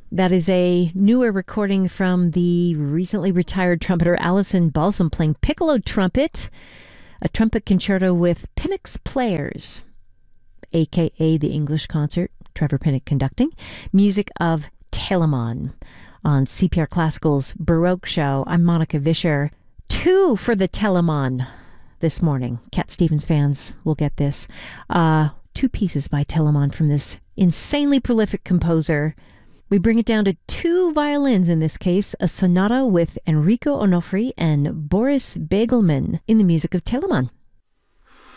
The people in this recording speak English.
That is a newer recording from the recently retired trumpeter Alison Balsam playing piccolo trumpet, a trumpet concerto with Pinnock's Players, aka the English Concert, Trevor Pinnock conducting, music of Telemann on CPR Classical's Baroque Show. I'm Monica Vischer. 2 for the Telemann this morning. Cat Stevens fans will get this. 2 pieces by Telemann from this insanely prolific composer. We bring it down to 2 violins in this case, a sonata with Enrico Onofri and Boris Begelman in the music of Telemann.